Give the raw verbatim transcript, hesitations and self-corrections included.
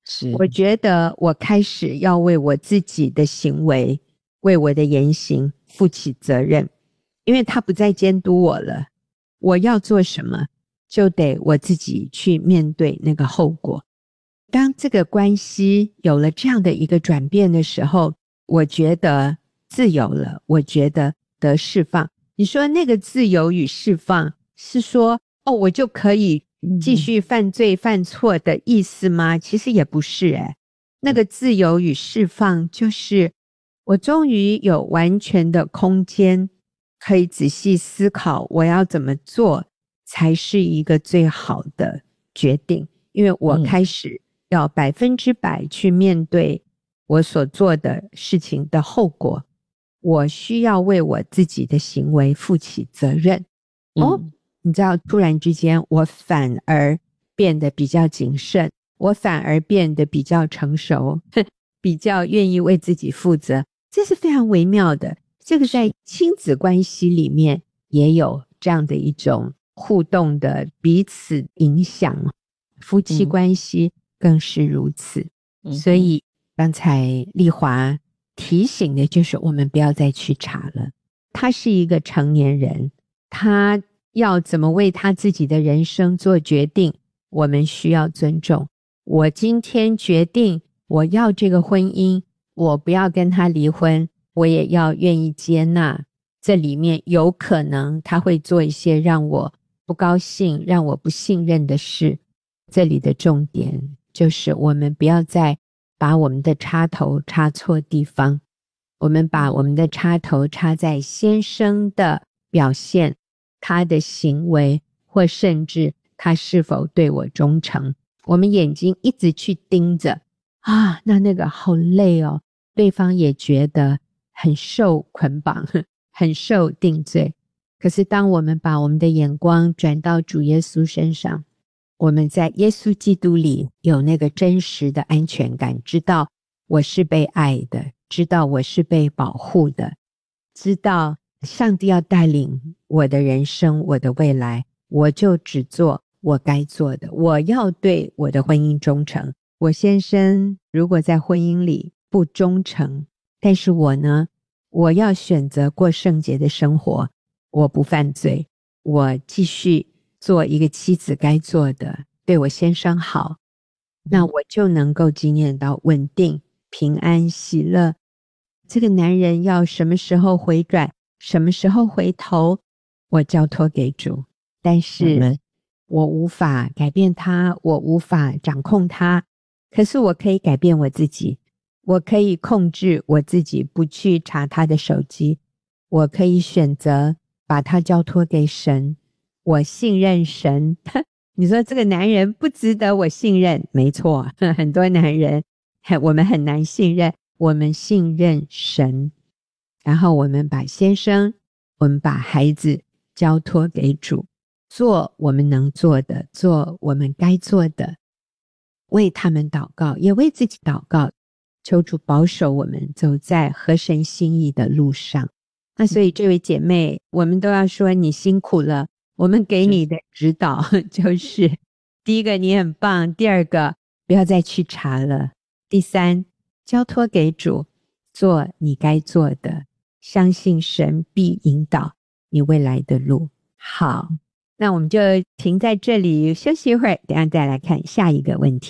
是， 我觉得我开始要为我自己的行为，为我的言行负起责任，因为他不再监督我了，我要做什么就得我自己去面对那个后果。当这个关系有了这样的一个转变的时候，我觉得自由了，我觉得得释放。你说那个自由与释放是说哦，我就可以继续犯罪犯错的意思吗？其实也不是诶，那个自由与释放就是我终于有完全的空间可以仔细思考我要怎么做才是一个最好的决定，因为我开始要百分之百去面对我所做的事情的后果，我需要为我自己的行为负起责任。哦，你知道突然之间我反而变得比较谨慎，我反而变得比较成熟，比较愿意为自己负责，这是非常微妙的。这个在亲子关系里面也有这样的一种互动的彼此影响，夫妻关系更是如此。嗯、所以刚才丽华提醒的就是我们不要再去查了，他是一个成年人，他要怎么为他自己的人生做决定，我们需要尊重。我今天决定我要这个婚姻，我不要跟他离婚，我也要愿意接纳这里面有可能他会做一些让我不高兴让我不信任的事。这里的重点就是我们不要再把我们的插头插错地方，我们把我们的插头插在先生的表现，他的行为，或甚至他是否对我忠诚，我们眼睛一直去盯着啊，那那个好累哦，对方也觉得很受捆绑，很受定罪。可是当我们把我们的眼光转到主耶稣身上，我们在耶稣基督里有那个真实的安全感，知道我是被爱的，知道我是被保护的，知道上帝要带领我的人生，我的未来，我就只做我该做的，我要对我的婚姻忠诚。我先生如果在婚姻里不忠诚，但是我呢，我要选择过圣洁的生活，我不犯罪，我继续做一个妻子该做的，对我先生好，那我就能够经验到稳定、平安、喜乐。这个男人要什么时候回转，什么时候回头，我交托给主，但是我无法改变他，我无法掌控他，可是我可以改变我自己，我可以控制我自己不去查他的手机，我可以选择把他交托给神，我信任神。你说这个男人不值得我信任，没错，很多男人我们很难信任，我们信任神，然后我们把先生，我们把孩子交托给主，做我们能做的，做我们该做的，为他们祷告，也为自己祷告，求主保守我们走在合神心意的路上。那所以这位姐妹，我们都要说你辛苦了，我们给你的指导就是第一个你很棒，第二个不要再去查了，第三交托给主，做你该做的，相信神必引导你未来的路。好，那我们就停在这里休息一会儿，等一下再来看下一个问题。